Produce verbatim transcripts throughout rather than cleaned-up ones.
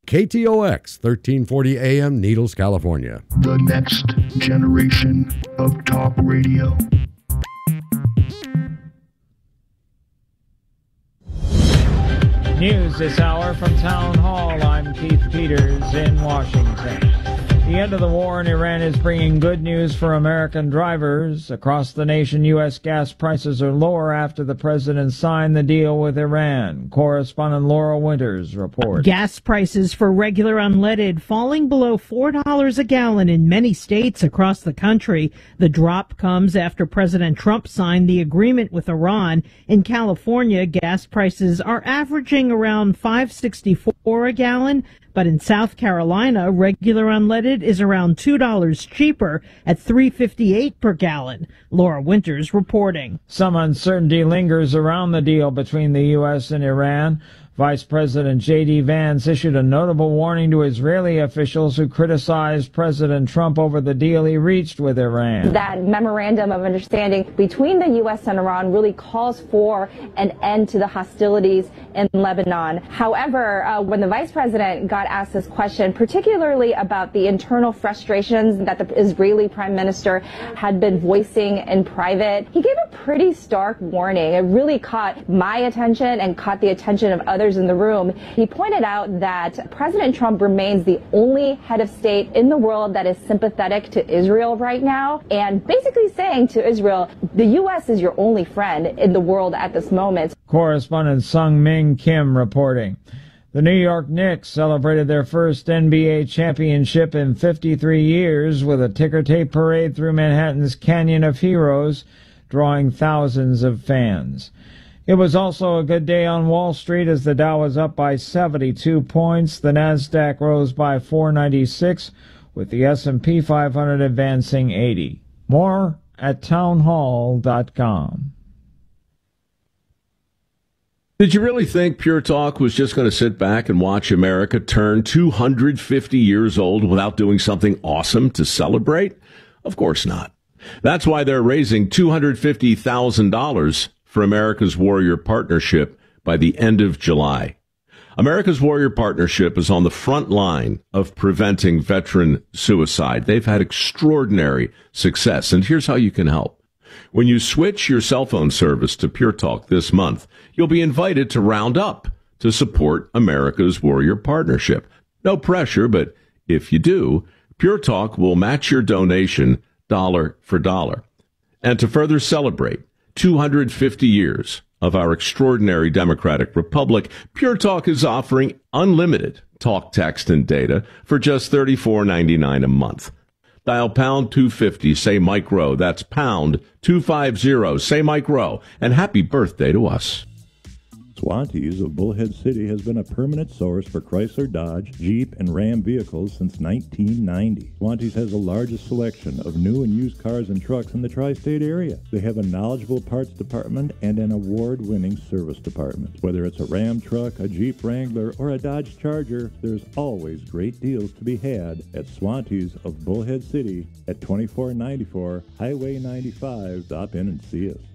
K T O X, thirteen forty A M, Needles, California. The next generation of talk radio. News this hour from Town Hall. I'm Keith Peters in Washington. The end of the war in Iran is bringing good news for American drivers. Across the nation, U S gas prices are lower after the president signed the deal with Iran. Correspondent Laura Winters reports. Gas prices for regular unleaded falling below four dollars a gallon in many states across the country. The drop comes after President Trump signed the agreement with Iran. In California, gas prices are averaging around five dollars and sixty-four cents a gallon. But in South Carolina, regular unleaded is around two dollars cheaper at three dollars and fifty-eight cents per gallon. Laura Winters reporting. Some uncertainty lingers around the deal between the U S and Iran. Vice President J D Vance issued a notable warning to Israeli officials who criticized President Trump over the deal he reached with Iran. That memorandum of understanding between the U S and Iran really calls for an end to the hostilities in Lebanon. However, uh, when the vice president got asked this question, particularly about the internal frustrations that the Israeli prime minister had been voicing in private, he gave a pretty stark warning. It really caught my attention and caught the attention of others in the room. He pointed out that President Trump remains the only head of state in the world that is sympathetic to Israel right now, and basically saying to Israel, the U S is your only friend in the world at this moment. Correspondent Sung Ming Kim reporting. The New York Knicks celebrated their first N B A championship in fifty-three years with a ticker tape parade through Manhattan's Canyon of Heroes, drawing thousands of fans. It was also a good day on Wall Street as the Dow was up by seventy-two points. The Nasdaq rose by four ninety-six, with the S and P five hundred advancing eighty. More at townhall dot com. Did you really think Pure Talk was just going to sit back and watch America turn two hundred fifty years old without doing something awesome to celebrate? Of course not. That's why they're raising two hundred fifty thousand dollars for America's Warrior Partnership by the end of July. America's Warrior Partnership is on the front line of preventing veteran suicide. They've had extraordinary success, and here's how you can help. When you switch your cell phone service to Pure Talk this month, you'll be invited to round up to support America's Warrior Partnership. No pressure, but if you do, Pure Talk will match your donation dollar for dollar. And to further celebrate two hundred fifty years of our extraordinary democratic republic, Pure Talk is offering unlimited talk, text, and data for just thirty-four ninety-nine a month. Dial pound two fifty, say Mike Rowe. That's pound two fifty, say Mike Rowe. And happy birthday to us. Swantees of Bullhead City has been a permanent source for Chrysler, Dodge, Jeep, and Ram vehicles since nineteen ninety. Swantees has the largest selection of new and used cars and trucks in the tri-state area. They have a knowledgeable parts department and an award-winning service department. Whether it's a Ram truck, a Jeep Wrangler, or a Dodge Charger, there's always great deals to be had at Swantees of Bullhead City at twenty-four ninety-four Highway ninety-five. Stop in and see us.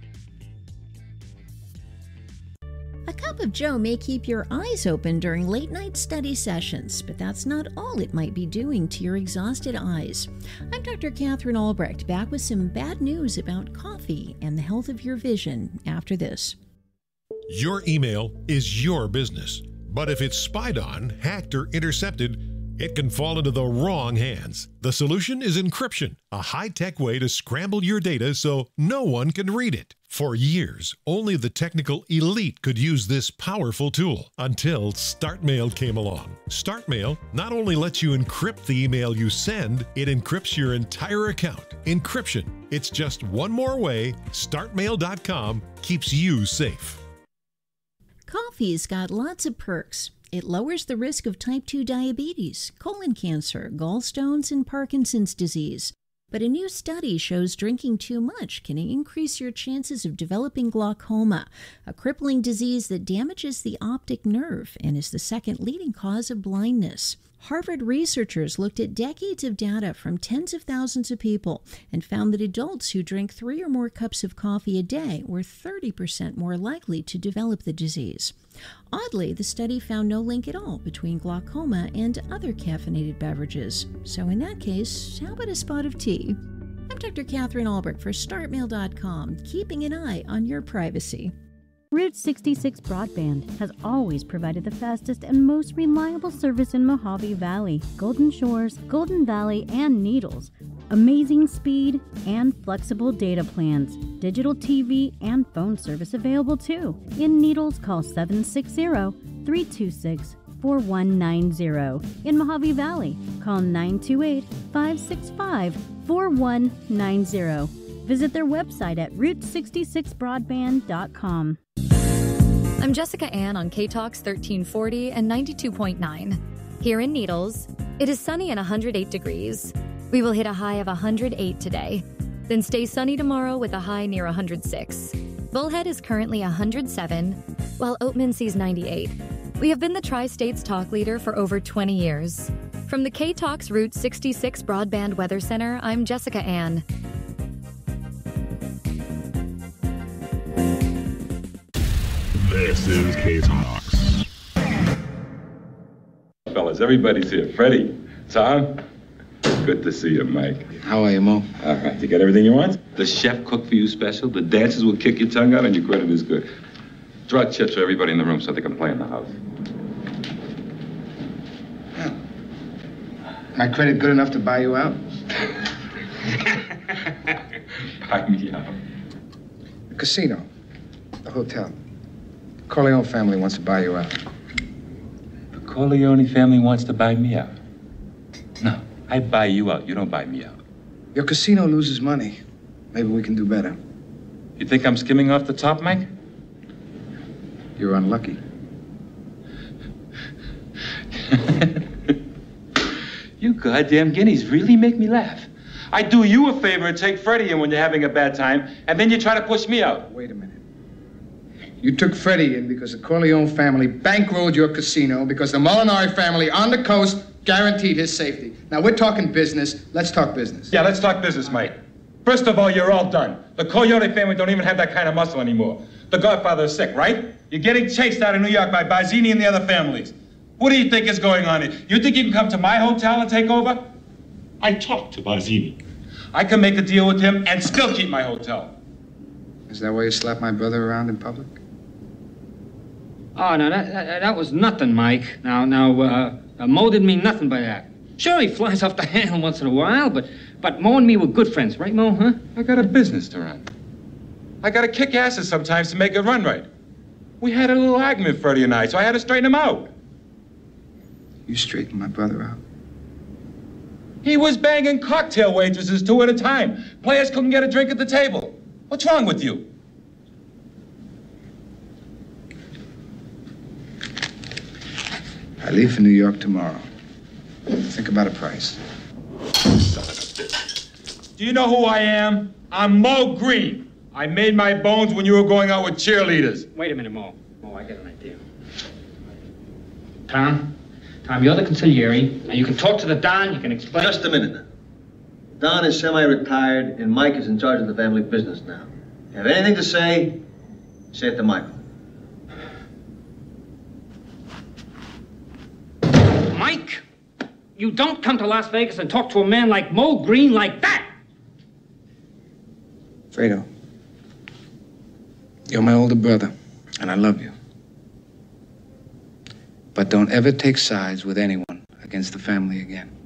A cup of joe may keep your eyes open during late-night study sessions, but that's not all it might be doing to your exhausted eyes. I'm Doctor Catherine Albrecht, back with some bad news about coffee and the health of your vision after this. Your email is your business, but if it's spied on, hacked, or intercepted, it can fall into the wrong hands. The solution is encryption, a high-tech way to scramble your data so no one can read it. For years, only the technical elite could use this powerful tool until StartMail came along. StartMail not only lets you encrypt the email you send, it encrypts your entire account. Encryption. It's just one more way start mail dot com keeps you safe. Coffee's got lots of perks. It lowers the risk of type two diabetes, colon cancer, gallstones, and Parkinson's disease. But a new study shows drinking too much can increase your chances of developing glaucoma, a crippling disease that damages the optic nerve and is the second leading cause of blindness. Harvard researchers looked at decades of data from tens of thousands of people and found that adults who drink three or more cups of coffee a day were thirty percent more likely to develop the disease. Oddly, the study found no link at all between glaucoma and other caffeinated beverages. So in that case, how about a spot of tea? I'm Doctor Catherine Albrecht for Start Mail dot com, keeping an eye on your privacy. Route sixty-six Broadband has always provided the fastest and most reliable service in Mojave Valley, Golden Shores, Golden Valley, and Needles. Amazing speed and flexible data plans. Digital T V and phone service available too. In Needles, call seven six zero, three two six, four one nine zero. In Mojave Valley, call nine two eight, five six five, four one nine zero. Visit their website at route sixty-six broadband dot com. I'm Jessica Ann on K-Talks thirteen forty and ninety-two point nine. Here in Needles, it is sunny and one hundred eight degrees. We will hit a high of one hundred eight today. Then stay sunny tomorrow with a high near one hundred six. Bullhead is currently one hundred seven, while Oatman sees ninety-eight. We have been the Tri-States talk leader for over twenty years. From the K-Talks Route sixty-six Broadband Weather Center, I'm Jessica Ann. This is K-Talks. Fellas, everybody's here. Freddie, Tom, good to see you, Mike. How are you, Mo? All right, you got everything you want? The chef cooked for you special. The dancers will kick your tongue out, and your credit is good. Draw chips for everybody in the room so they can play in the house. My credit good enough to buy you out? Buy me out. The casino. The hotel. The Corleone family wants to buy you out. The Corleone family wants to buy me out. No, I buy you out. You don't buy me out. Your casino loses money. Maybe we can do better. You think I'm skimming off the top, Mike? You're unlucky. You goddamn guineas really make me laugh. I do you a favor and take Freddie in when you're having a bad time, and then you try to push me out. Wait a minute. You took Freddie in because the Corleone family bankrolled your casino because the Molinari family on the coast guaranteed his safety. Now, we're talking business. Let's talk business. Yeah, let's talk business, Mike. First of all, you're all done. The Coyote family don't even have that kind of muscle anymore. The Godfather is sick, right? You're getting chased out of New York by Barzini and the other families. What do you think is going on here? You think you can come to my hotel and take over? I talked to Barzini. I can make a deal with him and still keep my hotel. Is that why you slapped my brother around in public? Oh, no, that, that, that was nothing, Mike. Now, now, uh, uh, Mo didn't mean nothing by that. Sure, he flies off the handle once in a while, but, but Mo and me were good friends, right, Mo, huh? I got a business to run. I gotta kick asses sometimes to make it run right. We had a little argument, Freddie and I, so I had to straighten him out. You straightened my brother out? He was banging cocktail waitresses two at a time. Players couldn't get a drink at the table. What's wrong with you? I leave for New York tomorrow. Think about a price. Do you know who I am? I'm Mo Green. I made my bones when you were going out with cheerleaders. Wait a minute, Mo. Mo, I got an idea. Tom? Tom, you're the consigliere. Now, you can talk to the Don, you can explain... Just a minute. Don is semi-retired, and Mike is in charge of the family business now. If you have anything to say, say it to Michael. Mike, you don't come to Las Vegas and talk to a man like Mo Green like that! Fredo, you're my older brother, and I love you. But don't ever take sides with anyone against the family again.